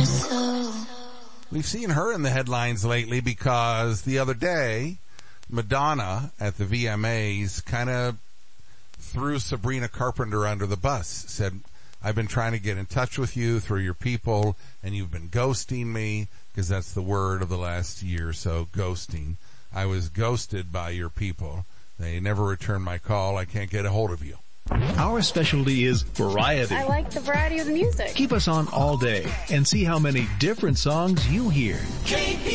We've seen her in the headlines lately because the other day, Madonna at the VMAs kind of threw Sabrina Carpenter under the bus, said, I've been trying to get in touch with you through your people, and you've been ghosting me, because that's the word of the last year or so, ghosting. I was ghosted by your people. They never returned my call. I can't get a hold of you. Our specialty is variety. I like the variety of the music. Keep us on all day and see how many different songs you hear.